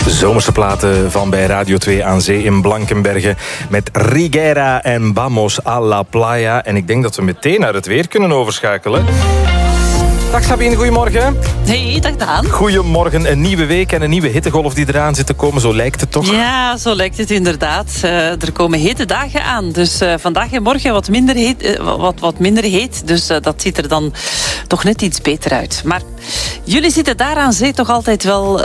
Zomerse platen van bij Radio 2 aan zee in Blankenberge met Riguera en Vamos a la Playa. En ik denk dat we meteen naar het weer kunnen overschakelen. Dag Sabine, goedemorgen. Hey, dag Daan. Goedemorgen, een nieuwe week en een nieuwe hittegolf die eraan zit te komen, zo lijkt het toch? Ja, zo lijkt het inderdaad. Er komen hete dagen aan, dus vandaag en morgen wat minder heet. Dus dat ziet er dan toch net iets beter uit. Maar jullie zitten daar aan zee toch altijd wel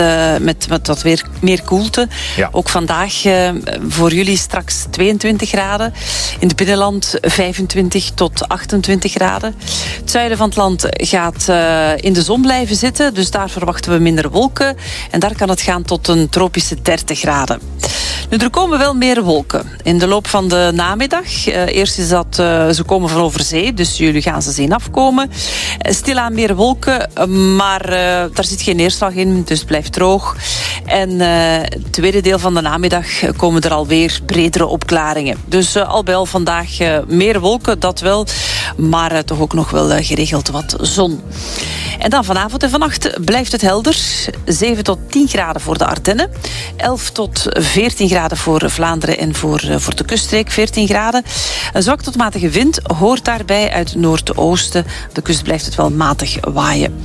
met wat weer meer koelte. Ja. Ook vandaag voor jullie straks 22 graden. In het binnenland 25 tot 28 graden. Het zuiden van het land gaat in de zon blijven zitten, dus daar verwachten we minder wolken. En daar kan het gaan tot een tropische 30 graden. Nu, er komen wel meer wolken in de loop van de namiddag. Eerst is dat, ze komen van over zee, dus jullie gaan ze zien afkomen. Stilaan meer wolken, maar daar zit geen neerslag in, dus het blijft droog. En het tweede deel van de namiddag komen er alweer bredere opklaringen. Dus al bij al vandaag meer wolken, dat wel, maar toch ook nog wel geregeld wat zon. En dan vanavond en vannacht blijft het helder. 7 tot 10 graden voor de Ardennen. 11 tot 14 graden voor Vlaanderen en voor de kuststreek 14 graden. Een zwak tot matige wind hoort daarbij uit noordoosten. De kust blijft het wel matig waaien.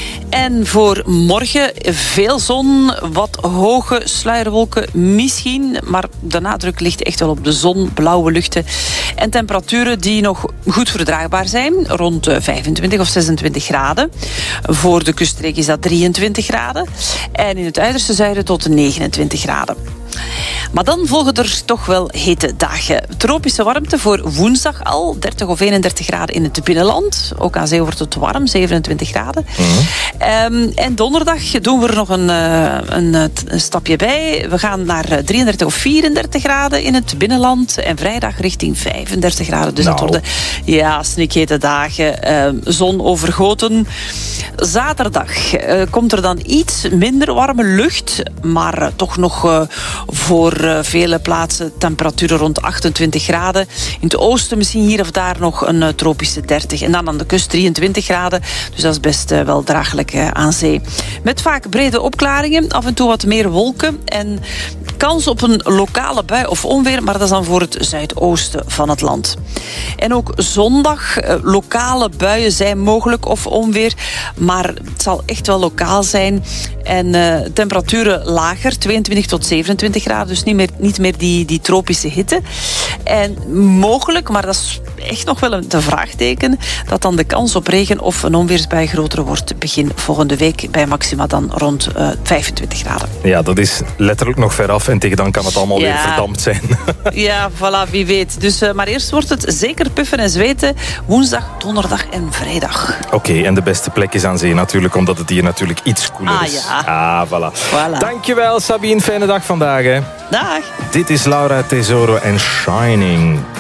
En voor morgen veel zon, wat hoge sluierwolken misschien, maar de nadruk ligt echt wel op de zon, blauwe luchten en temperaturen die nog goed verdraagbaar zijn, rond 25 of 26 graden. Voor de kuststreek is dat 23 graden en in het uiterste zuiden tot 29 graden. Maar dan volgen er toch wel hete dagen. Tropische warmte voor woensdag al. 30 of 31 graden in het binnenland. Ook aan zee wordt het warm, 27 graden. Mm-hmm. En donderdag doen we er nog een stapje bij. We gaan naar 33 of 34 graden in het binnenland. En vrijdag richting 35 graden. Dus dat worden snikhete dagen. Zon overgoten. Zaterdag komt er dan iets minder warme lucht. Maar toch nog voor vele plaatsen temperaturen rond 28 graden. In het oosten misschien hier of daar nog een tropische 30. En dan aan de kust 23 graden. Dus dat is best wel draaglijk aan zee. Met vaak brede opklaringen, af en toe wat meer wolken. En kans op een lokale bui of onweer, maar dat is dan voor het zuidoosten van het land. En ook zondag, lokale buien zijn mogelijk of onweer. Maar het zal echt wel lokaal zijn. En temperaturen lager, 22 tot 27 graden. Dus niet meer die tropische hitte. En mogelijk, maar dat is echt nog wel een vraagteken, dat dan de kans op regen of een onweersbui groter wordt begin volgende week bij maxima dan rond 25 graden. Ja, dat is letterlijk nog ver af en tegen dan kan het allemaal weer verdampt zijn. Ja, voilà, wie weet. Dus, maar eerst wordt het zeker puffen en zweten woensdag, donderdag en vrijdag. Oké, en de beste plek is aan zee natuurlijk, omdat het hier natuurlijk iets koeler is. Ja. Voilà. Dankjewel Sabine, fijne dag vandaag. Hè. Dag. Dit is Laura Tesoro en Shining.